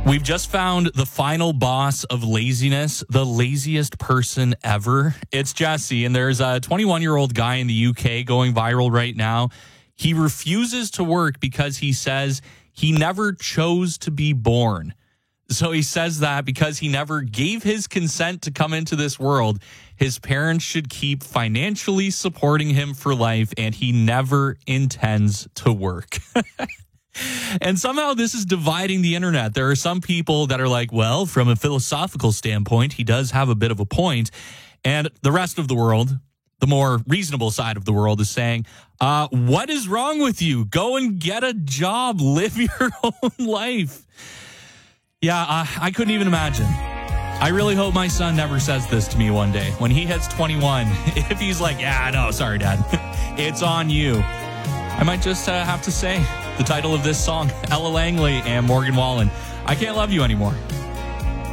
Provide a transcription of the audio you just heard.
We've just found the final boss of laziness, the laziest person ever. It's Jesse, and there's a 21-year-old guy in the UK going viral right now. He refuses to work because he says he never chose to be born. So he says that because he never gave his consent to come into this world, his parents should keep financially supporting him for life, and he never intends to work. And somehow this is dividing the internet. There are some people that are like, well, from a philosophical standpoint, he does have a bit of a point. And the rest of the world, the more reasonable side of the world, is saying, what is wrong with you? Go and get a job. Live your own life. Yeah, I couldn't even imagine. I really hope my son never says this to me one day. When he hits 21, if he's like, yeah, no, sorry, Dad, it's on you. I might just have to say the title of this song, Ella Langley and Morgan Wallen, I Can't Love You Anymore.